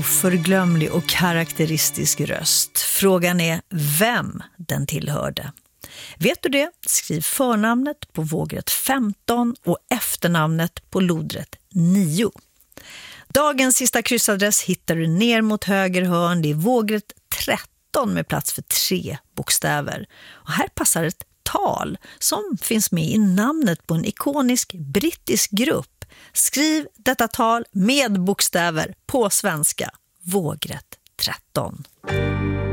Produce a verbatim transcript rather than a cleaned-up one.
oförglömlig och karaktäristisk röst. Frågan är vem den tillhörde. Vet du det? Skriv förnamnet på vågrätt femton och efternamnet på lodrätt nio. Dagens sista kryssadress hittar du ner mot höger hörn. Det är vågrätt tretton med plats för tre bokstäver. Och här passar ett tal som finns med i namnet på en ikonisk brittisk grupp. Skriv detta tal med bokstäver på svenska. Vågrätt tretton.